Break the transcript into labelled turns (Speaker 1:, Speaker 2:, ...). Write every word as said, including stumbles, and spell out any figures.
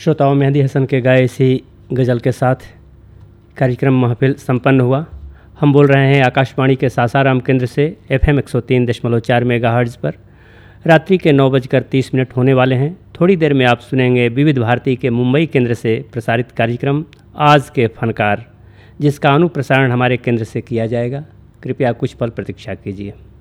Speaker 1: श्रोताओं, मेहंदी हसन के गाए इसी गज़ल के साथ कार्यक्रम महफिल संपन्न हुआ। हम बोल रहे हैं आकाशवाणी के सासाराम केंद्र से एफ एम एक सौ तीन दशमलव चार मेगाहर्ट्ज़ पर। रात्रि के नौ बजकर तीस मिनट होने वाले हैं। थोड़ी देर में आप सुनेंगे विविध भारती के मुंबई केंद्र से प्रसारित कार्यक्रम आज के फनकार, जिसका अनुप्रसारण हमारे केंद्र से किया जाएगा। कृपया कुछ पल प्रतीक्षा कीजिए।